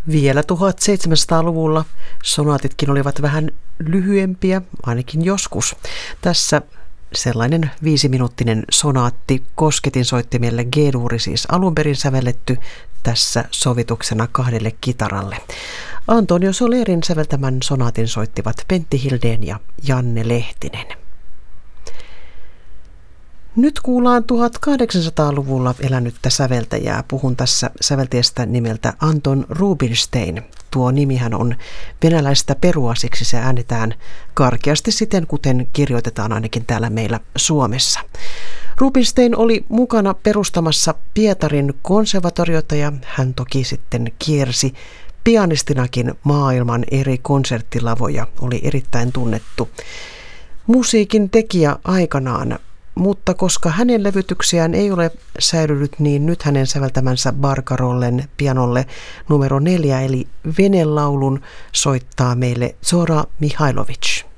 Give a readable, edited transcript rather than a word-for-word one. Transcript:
Vielä 1700-luvulla sonaatitkin olivat vähän lyhyempiä, ainakin joskus. Tässä sellainen 5-minuuttinen sonaatti kosketinsoittimelle G-duuri, siis alun perin sävelletty, tässä sovituksena 2 kitaralle. Antonio Solerin säveltämän sonaatin soittivat Pentti Hildén ja Janne Lehtinen. Nyt kuullaan 1800-luvulla elänyttä säveltäjää. Puhun tässä säveltäjästä nimeltä Anton Rubinstein. Tuo nimihän on venäläistä perua, siksi se äänetään karkeasti siten, kuten kirjoitetaan ainakin täällä meillä Suomessa. Rubinstein oli mukana perustamassa Pietarin konservatoriota ja hän toki sitten kiersi pianistinakin maailman eri konserttilavoja, oli erittäin tunnettu musiikin tekijä aikanaan. Mutta koska hänen levytyksiään ei ole säilynyt, niin nyt hänen säveltämänsä Barcarollen pianolle numero 4 eli venelaulun soittaa meille Zora Mihailovic.